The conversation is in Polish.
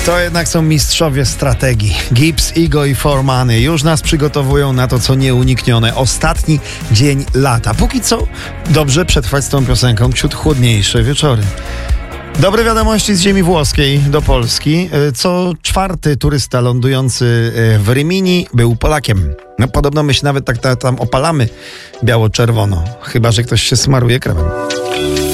To jednak są mistrzowie strategii. Gibbs, Igo i Formany już nas przygotowują na to, co nieuniknione. Ostatni dzień lata. Póki co dobrze przetrwać z tą piosenką wśród chłodniejsze wieczory. Dobre wiadomości z ziemi włoskiej do Polski. Co czwarty turysta lądujący w Rimini był Polakiem. No, podobno my się nawet tak tam opalamy biało-czerwono. Chyba że ktoś się smaruje kremem.